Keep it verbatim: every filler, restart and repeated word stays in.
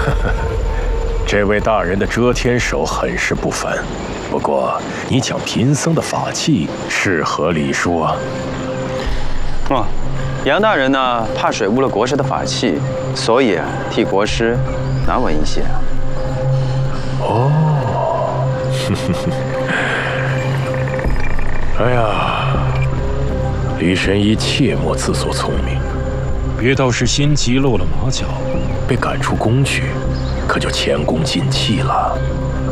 这位大人的遮天手很是不凡，不过你抢贫僧的法器是合理数啊。 哦，杨大人呢，怕水污了国师的法器，所以啊，替国师拿稳一些。 哦，哎呀，李神医切莫自作聪明， 别到时心急露了马脚， 被赶出宫去，可就前功尽弃了。